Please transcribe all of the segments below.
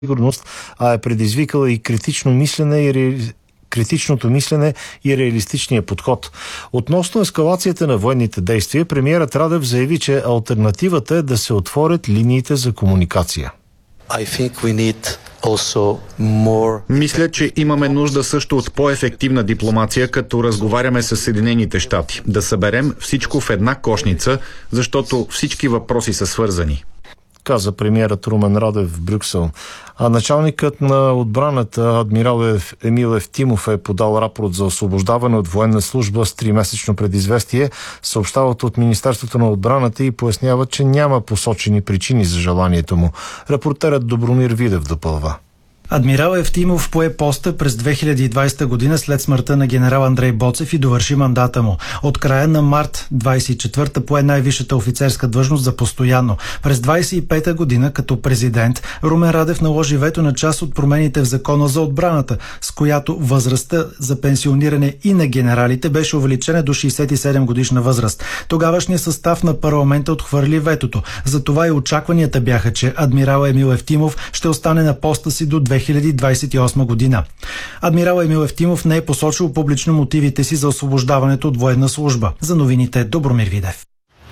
сигурност, а е предизвикала и критичното мислене и реалистичния подход. Относно ескалацията на военните действия, премиерът Радев заяви, че алтернативата е да се отворят линиите за комуникация. Мисля, че имаме нужда също от по-ефективна дипломация, като разговаряме с Съединените щати. Да съберем всичко в една кошница, защото всички въпроси са свързани, каза премиерът Румен Радев в Брюксел. А началникът на отбраната адмирал Емил Ефтимов е подал рапорт за освобождаване от военна служба с 3-месечно предизвестие. Съобщават от Министерството на отбраната и поясняват, че няма посочени причини за желанието му. Репортерът Добромир Видев допълва. Адмирал Ефтимов пое поста през 2020 година след смъртта на генерал Андрей Боцев и довърши мандата му. От края на март 24-та пое най-висшата офицерска длъжност за постоянно. През 25-та година като президент Румен Радев наложи вето на част от промените в Закона за отбраната, с която възрастта за пенсиониране и на генералите беше увеличена до 67 годишна възраст. Тогавашният състав на парламента отхвърли ветото. Затова и очакванията бяха, че адмирал Емил Ефтимов ще остане на поста си до 2028 година. Адмирал Емил Ефтимов не е посочил публично мотивите си за освобождаването от военна служба. За новините Добромир Видев.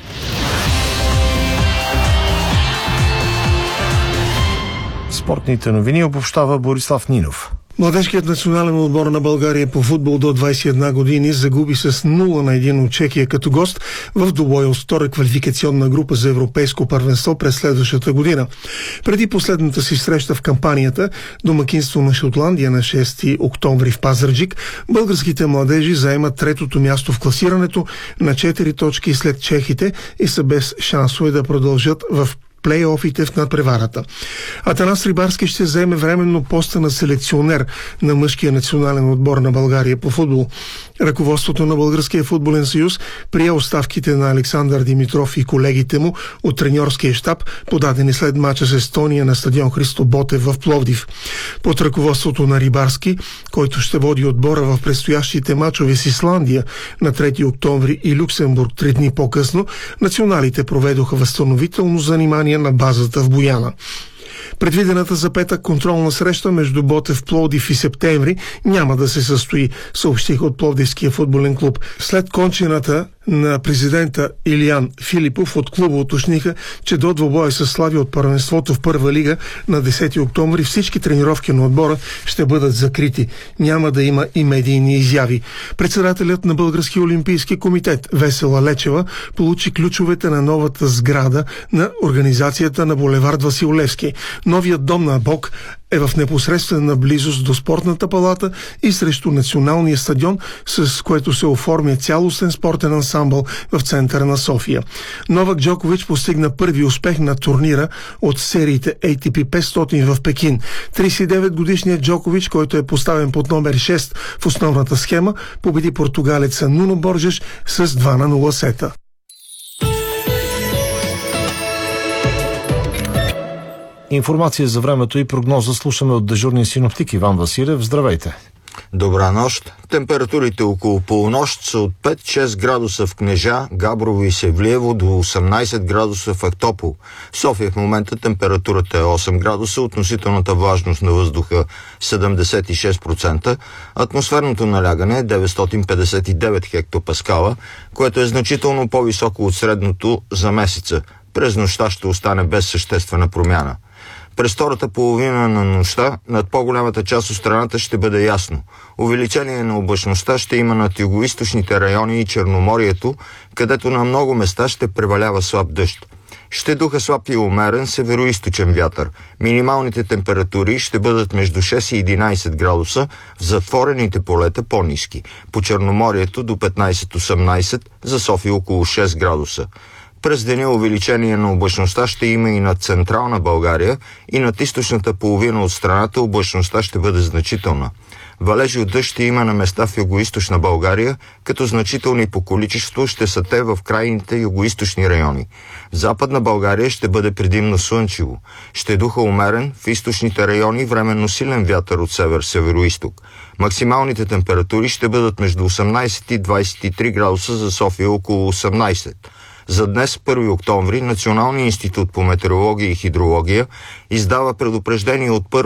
Спортните новини обобщава Борислав Нинов. Младежкият национален отбор на България по футбол до 21 години загуби с 0-1 от Чехия като гост в двубой от втора квалификационна група за европейско първенство през следващата година. Преди последната си среща в кампанията, домакинство на Шотландия на 6 октомври в Пазарджик, българските младежи заемат третото място в класирането на 4 точки след чехите и са без шансове да продължат в плей-офите в надпреварата. Атанас Рибарски ще заеме временно поста на селекционер на мъжкия национален отбор на България по футбол. Ръководството на Българския футболен съюз прие оставките на Александър Димитров и колегите му от треньорския щаб, подадени след мача с Естония на стадион Христо Ботев в Пловдив. Под ръководството на Рибарски, който ще води отбора в предстоящите мачове с Исландия на 3 октомври и Люксембург 3 дни по-късно, националите проведоха възстановително занимание на базата в Бояна. Предвидената за петък контролна среща между Ботев, Пловдив и Септември няма да се състои, съобщиха от Пловдивския футболен клуб. След кончината на президента Илиян Филипов от клуба уточниха, че до двубоя със Слави от първенството в първа лига на 10 октомври всички тренировки на отбора ще бъдат закрити. Няма да има и медийни изяви. Председателят на Българския олимпийски комитет Весела Лечева получи ключовете на новата сграда на организацията на булевард Васил Левски. Новият дом на Бог е в непосредствена близост до спортната палата и срещу националния стадион, с което се оформя цялостен спортен ансамбъл в центъра на София. Новак Джокович постигна първи успех на турнира от сериите ATP 500 в Пекин. 39-годишният Джокович, който е поставен под номер 6 в основната схема, победи португалеца Нуно Боржеш с 2-0 сета. Информация за времето и прогноза слушаме от дежурния синоптик Иван Василев. Здравейте! Добра нощ! Температурите около полунощ са от 5-6 градуса в Кнежа, Габрово и Севлиево до 18 градуса в Ахтопол. В София в момента температурата е 8 градуса, относителната влажност на въздуха 76%, атмосферното налягане е 959 хектопаскала, което е значително по-високо от средното за месеца. През нощта ще остане без съществена промяна. През втората половина на нощта над по-голямата част от страната ще бъде ясно. Увеличение на облачността ще има над югоизточните райони и Черноморието, където на много места ще превалява слаб дъжд. Ще духа слаб и умерен североизточен вятър. Минималните температури ще бъдат между 6 и 11 градуса, в затворените полета по-ниски. По Черноморието до 15-18, за София около 6 градуса. През деня увеличение на облачността ще има и над централна България и над източната половина от страната облачността ще бъде значителна. Валежи от дъжд ще има на места в югоизточна България, като значителни по количество ще са те в крайните югоизточни райони. В западна България ще бъде предимно слънчево. Ще духа умерен, в източните райони временно силен вятър от север-североизток. Максималните температури ще бъдат между 18 и 23 градуса, за София около 18. За днес, 1 октомври, Националният институт по метеорология и хидрология издава предупреждение от